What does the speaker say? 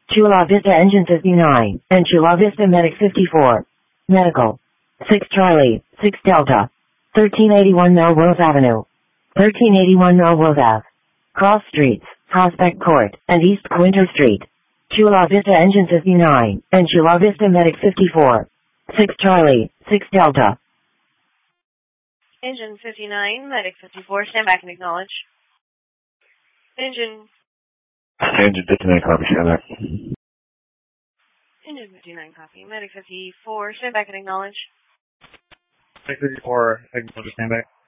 Chula Vista Engine 59, and Chula Vista Medic 54. Medical. 6 Charlie, 6 Delta. 1381 Melrose Avenue. 1381 Melrose Ave. Cross Streets, Prospect Court, and East Quinter Street. Chula Vista Engine 59, and Chula Vista Medic 54. 6 Charlie, 6 Delta. Engine 59, Medic 54, stand back and acknowledge. Engine 59, copy, stand back. Engine 59, copy. Medic 54, stand back and acknowledge. Medic 54, acknowledge, stand back.